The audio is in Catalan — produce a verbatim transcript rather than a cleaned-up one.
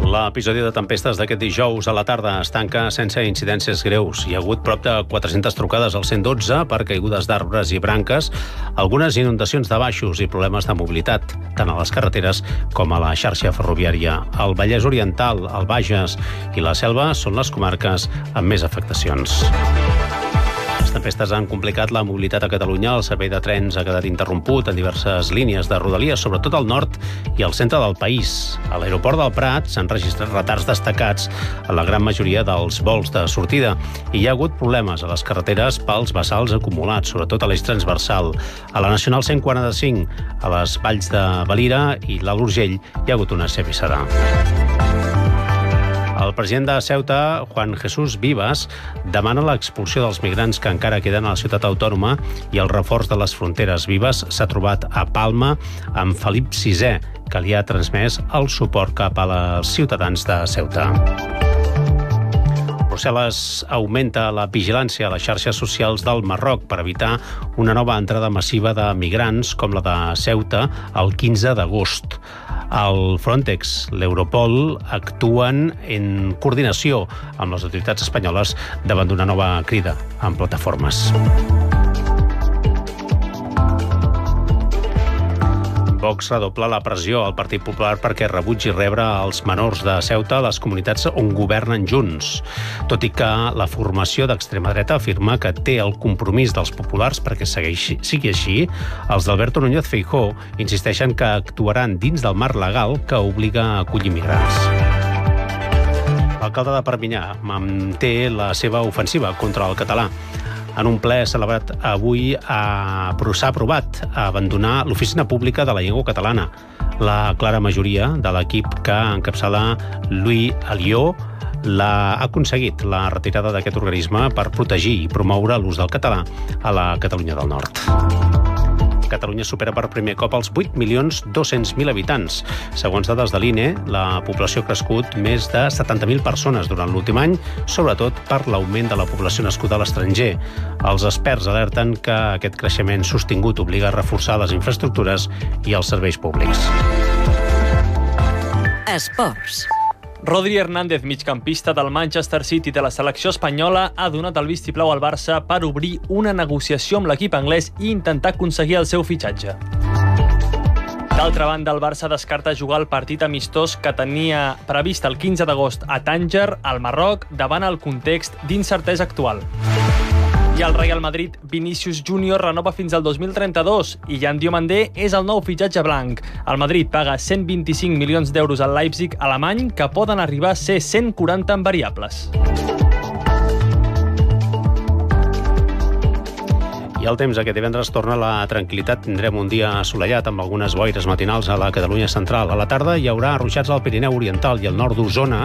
L'episodi de tempestes d'aquest dijous a la tarda es tanca sense incidències greus. Hi ha hagut prop de quatre-centes trucades al cent dotze per caigudes d'arbres i branques, algunes inundacions de baixos i problemes de mobilitat, tant a les carreteres com a la xarxa ferroviària. El Vallès Oriental, el Bages i la Selva són les comarques amb més afectacions. Les tempestes han complicat la mobilitat a Catalunya. El servei de trens ha quedat interromput en diverses línies de rodalies, sobretot al nord i al centre del país. A l'aeroport del Prat s'han registrat retards destacats a la gran majoria dels vols de sortida i hi ha hagut problemes a les carreteres pels vessals acumulats, sobretot a l'eix transversal. A la Nacional cent quaranta-cinc, a les valls de Valira i l'Alt Urgell, hi ha hagut una sevissada. El president de Ceuta, Juan Jesús Vivas, demana l'expulsió dels migrants que encara queden a la ciutat autònoma i el reforç de les fronteres. Vivas s'ha trobat a Palma amb Felip sisè, que li ha transmès el suport cap als ciutadans de Ceuta. Brussel·les augmenta la vigilància a les xarxes socials del Marroc per evitar una nova entrada massiva de migrants com la de Ceuta el quinze d'agost. El Frontex, l'Europol, actuen en coordinació amb les autoritats espanyoles davant d'una nova crida en plataformes. Vox redobla la pressió al Partit Popular perquè rebutgi rebre els menors de Ceuta a les comunitats on governen junts. Tot i que la formació d'extrema dreta afirma que té el compromís dels populars perquè segueixi, sigui així, els d'Alberto Núñez Feijóo insisteixen que actuaran dins del marc legal que obliga a acollir migrants. L'alcalde de Perpinyà manté la seva ofensiva contra el català. En un ple celebrat avui s'ha aprovat abandonar l'Oficina Pública de la Llengua Catalana. La clara majoria de l'equip que encapçala Louis Alió l'ha aconseguit la retirada d'aquest organisme per protegir i promoure l'ús del català a la Catalunya del Nord. Catalunya supera per primer cop els vuit milions dos-cents mil habitants. Segons dades de l'I N E, la població ha crescut més de setanta mil persones durant l'últim any, sobretot per l'augment de la població nascuda a l'estranger. Els experts alerten que aquest creixement sostingut obliga a reforçar les infraestructures i els serveis públics. Esports. Rodri Hernández, migcampista del Manchester City de la selecció espanyola, ha donat el vistiplau al Barça per obrir una negociació amb l'equip anglès i intentar aconseguir el seu fitxatge. D'altra banda, el Barça descarta jugar el partit amistós que tenia previst el quinze d'agost a Tànger, al Marroc, davant el context d'incertesa actual. I el Real Madrid, Vinícius Júnior, renova fins al dos mil trenta-dos i Jan Diomandé és el nou fitxatge blanc. El Madrid paga cent vint-i-cinc milions d'euros al Leipzig alemany, que poden arribar a ser cent quaranta en variables. I el temps, aquest divendres torna la tranquil·litat. Tindrem un dia assolellat amb algunes boires matinals a la Catalunya central. A la tarda hi haurà ruixats al Pirineu Oriental i al nord d'Osona.